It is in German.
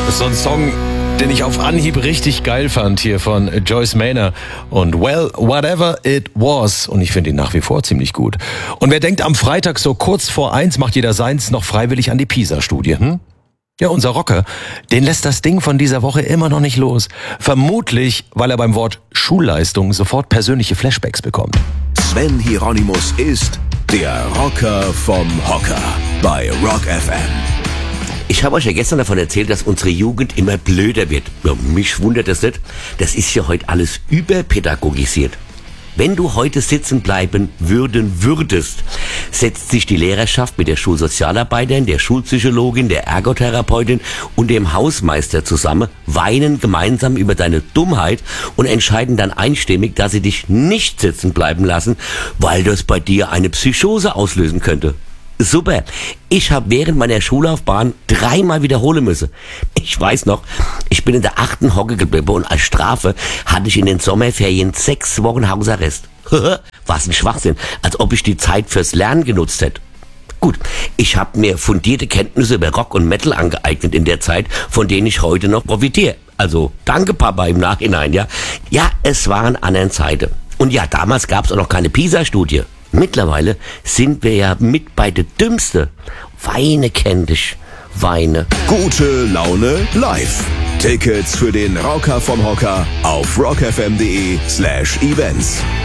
Das ist so ein Song, den ich auf Anhieb richtig geil fand, hier von Joyce Manor und Well, Whatever It Was. Und ich finde ihn nach wie vor ziemlich gut. Und wer denkt, am Freitag so kurz vor 1 macht jeder seins noch freiwillig an die PISA-Studie, Ja, unser Rocker, den lässt das Ding von dieser Woche immer noch nicht los. Vermutlich, weil er beim Wort Schulleistung sofort persönliche Flashbacks bekommt. Sven Hieronymus ist der Rocker vom Hocker bei Rock FM. Ich habe euch ja gestern davon erzählt, dass unsere Jugend immer blöder wird. Ja, mich wundert das nicht. Das ist ja heute alles überpädagogisiert. Wenn du heute sitzen bleiben würdest, setzt sich die Lehrerschaft mit der Schulsozialarbeiterin, der Schulpsychologin, der Ergotherapeutin und dem Hausmeister zusammen, weinen gemeinsam über deine Dummheit und entscheiden dann einstimmig, dass sie dich nicht sitzen bleiben lassen, weil das bei dir eine Psychose auslösen könnte. Super. Ich habe während meiner Schullaufbahn 3-mal wiederholen müssen. Ich weiß noch, ich bin in der 8. Hocke geblieben und als Strafe hatte ich in den Sommerferien 6 Wochen Hausarrest. Was ein Schwachsinn, als ob ich die Zeit fürs Lernen genutzt hätte. Gut, ich habe mir fundierte Kenntnisse über Rock und Metal angeeignet in der Zeit, von denen ich heute noch profitiere. Also danke Papa im Nachhinein, ja. Ja, es waren anderen Zeiten. Und ja, damals gab es auch noch keine PISA-Studie. Mittlerweile sind wir ja mit bei der Dümmste. Weine kenn dich, weine. Gute Laune live. Tickets für den Rocker vom Hocker auf rockfm.de/events.